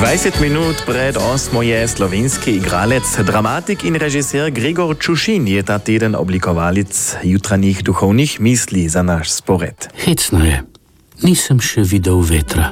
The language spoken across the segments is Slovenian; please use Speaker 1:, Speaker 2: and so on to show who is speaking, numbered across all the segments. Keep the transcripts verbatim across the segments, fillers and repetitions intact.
Speaker 1: dvajset minut pred osmo je slovenski igralec, dramatik in režiser Gregor Čušin je ta teden oblikovalec jutranjih duhovnih misli za naš spored.
Speaker 2: Hecno je. Nisem še videl vetra.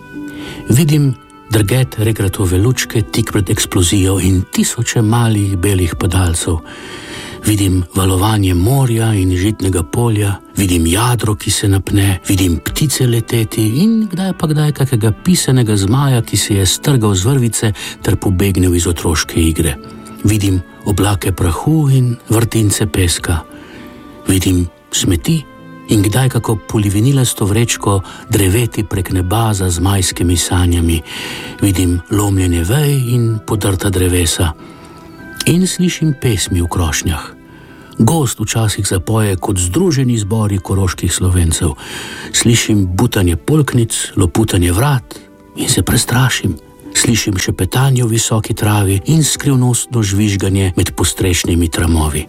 Speaker 2: Vidim drget regratove lučke tik pred eksplozijo in tisoče malih belih padalcev. Vidim valovanje morja in žitnega polja, vidim jadro, ki se napne, vidim ptice leteti in kdaj pa kdaj kakega pisanega zmaja, ki se je strgal z vrvice ter pobegnil iz otroške igre. Vidim oblake prahu in vrtince peska. Vidim smeti in kdaj kako polivinilasto vrečko dreveti prek neba za zmajskimi sanjami. Vidim lomljenje vej in podrta drevesa. In slišim pesmi v krošnjah. Gozd včasih zapoje kot združeni zbori koroških Slovencev. Slišim butanje polknic, loputanje vrat in se prestrašim. Slišim šepetanje v visoki travi in skrivnostno žvižganje med postrešnimi tramovi.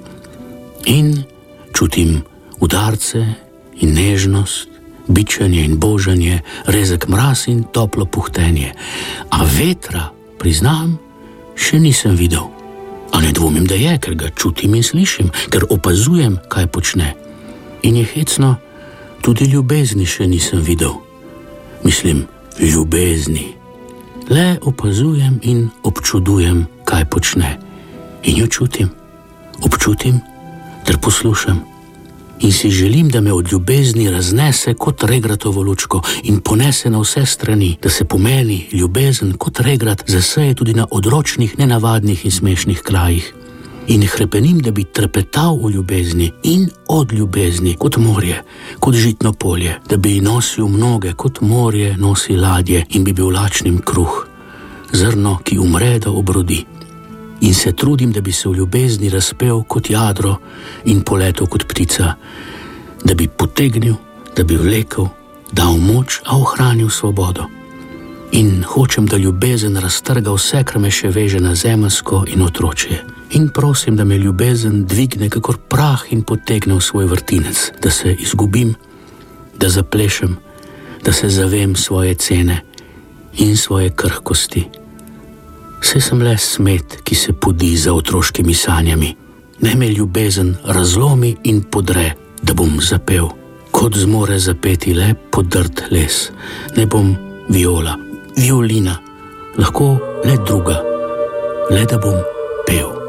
Speaker 2: In čutim udarce in nežnost, bičanje in božanje, rezek mraz in toplo puhtenje. A vetra, priznam, še nisem videl. A ne dvomim, da je, ker ga čutim in slišim, ker opazujem, kaj počne. In je hecno, tudi ljubezni še nisem videl. Mislim, ljubezni. Le opazujem in občudujem, kaj počne. In jo čutim, občutim ter poslušam. In si želim, da me od ljubezni raznese kot regratovo lučko in ponese na vse strani, da se pomeni ljubezen kot regrat zaseje tudi na odročnih, nenavadnih in smešnih krajih. In hrepenim, da bi trepetal v ljubezni in od ljubezni kot morje, kot žitno polje, da bi nosil mnoge kot morje nosi ladje in bi bil lačnim kruh, zrno, ki umre, da obrodi. In se trudim, da bi se v ljubezni razpel kot jadro in poletel kot ptica, da bi potegnil, da bi vlekel, dal moč, a ohranil svobodo. In hočem, da ljubezen raztrga vse, kar me še veže na zemeljsko in otročje. In prosim, da me ljubezen dvigne kakor prah in potegne v svoj vrtinec, da se izgubim, da zaplešem, da se zavem svoje cene in svoje krhkosti. Saj sem le smet, ki se podi za otroškimi sanjami. Naj me ljubezen razlomi in podre, da bom zapel, kot zmore zapeti le podrt les. Ne bom viola, violina, lahko le druga, le da bom pel.